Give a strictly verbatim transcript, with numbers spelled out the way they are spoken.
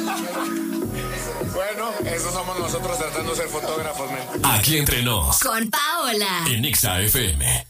Bueno, eso somos nosotros tratando de ser fotógrafos, men. Aquí entre nos. Con Paola. En Exa F M.